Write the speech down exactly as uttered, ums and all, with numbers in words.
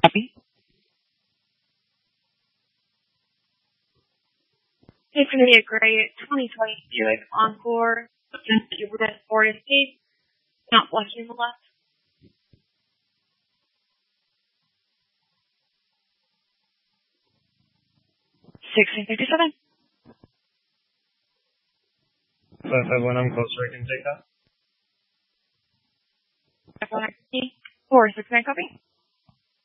Copy. It's going to be a great twenty twenty Buick Encore. You were at Ford Escape, not flashing the left. sixteen fifty-seven. Perfect. When I'm closer, I can take that. four six nine copy.